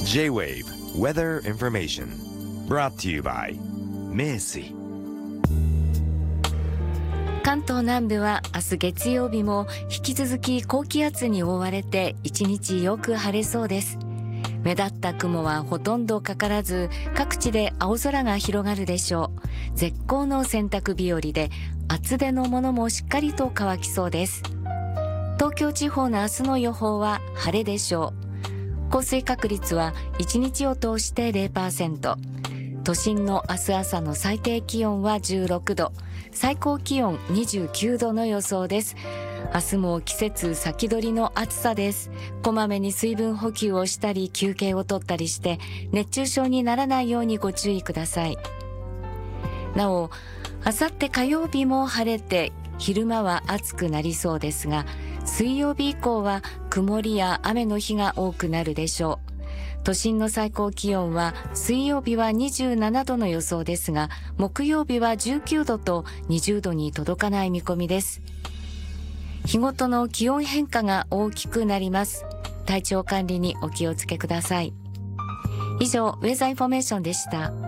J-Wave Weather Information brought to you by 名水。 関東南部は明日月曜日も引き続き高気圧に覆われて一日よく晴れそうです。目立った雲はほとんどかからず、各地で青空が広がるでしょう。絶好の洗濯日和で、厚手のものもしっかりと乾きそうです。東京地方の明日の予報は晴れでしょう。降水確率は1日を通して 0%。都心の明日朝の最低気温は16度、最高気温29度の予想です。明日も季節先取りの暑さです。こまめに水分補給をしたり休憩をとったりして熱中症にならないようにご注意ください。なお、あさって火曜日も晴れて昼間は暑くなりそうですが、水曜日以降は曇りや雨の日が多くなるでしょう。都心の最高気温は水曜日は27度の予想ですが、木曜日は19度と20度に届かない見込みです。日ごとの気温変化が大きくなります。体調管理にお気をつけください。以上、ウェザーインフォメーションでした。